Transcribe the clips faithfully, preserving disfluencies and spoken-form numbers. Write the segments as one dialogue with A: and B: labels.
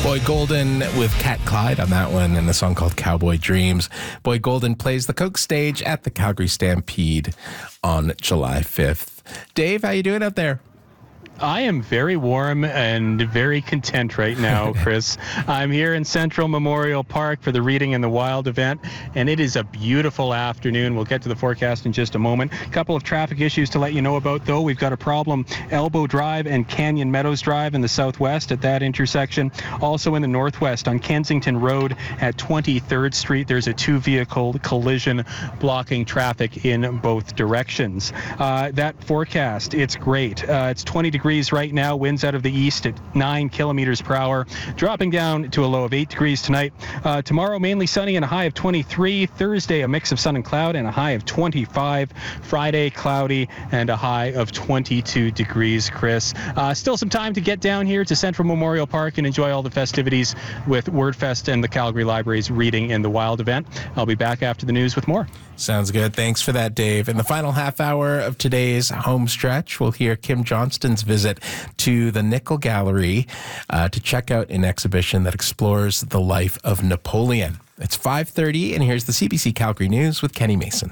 A: Boy Golden with Cat Clyde on that one, and a song called Cowboy Dreams. Boy Golden plays the Coke stage at the Calgary Stampede on July fifth. Dave, how you doing out there?
B: I am very warm and very content right now, Chris. I'm here in Central Memorial Park for the Reading in the Wild event, and it is a beautiful afternoon. We'll get to the forecast in just a moment. A couple of traffic issues to let you know about, though. We've got a problem, Elbow Drive and Canyon Meadows Drive in the southwest at that intersection. Also in the northwest on Kensington Road at twenty-third Street, there's a two-vehicle collision blocking traffic in both directions. Uh, that forecast, it's great. Uh, it's twenty degrees right now, winds out of the east at nine kilometers per hour, dropping down to a low of eight degrees tonight. Uh, tomorrow, mainly sunny and a high of twenty-three. Thursday, a mix of sun and cloud and a high of twenty-five. Friday, cloudy and a high of twenty-two degrees, Chris. Uh, still some time to get down here to Central Memorial Park and enjoy all the festivities with WordFest and the Calgary Library's Reading in the Wild event. I'll be back after the news with more.
A: Sounds good. Thanks for that, Dave. In the final half hour of today's home stretch, we'll hear Kim Johnston's visit to the Nickel Gallery uh, to check out an exhibition that explores the life of Napoleon. It's five thirty, and here's the C B C Calgary News with Kenny Mason.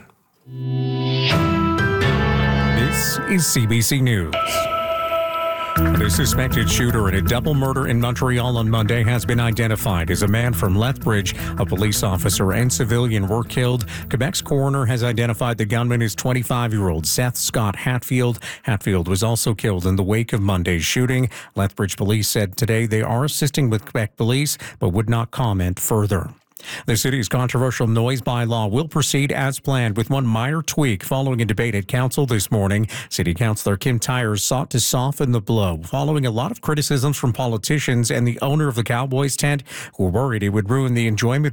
C: This is C B C News. The suspected shooter in a double murder in Montreal on Monday has been identified as a man from Lethbridge. A police officer and civilian were killed. Quebec's coroner has identified the gunman as twenty-five-year-old Seth Scott Hatfield. Hatfield was also killed in the wake of Monday's shooting. Lethbridge police said today they are assisting with Quebec police, but would not comment further. The city's controversial noise bylaw will proceed as planned with one minor tweak following a debate at council this morning. City Councillor Kim Tyers sought to soften the blow following a lot of criticisms from politicians and the owner of the Cowboys tent, who were worried it would ruin the enjoyment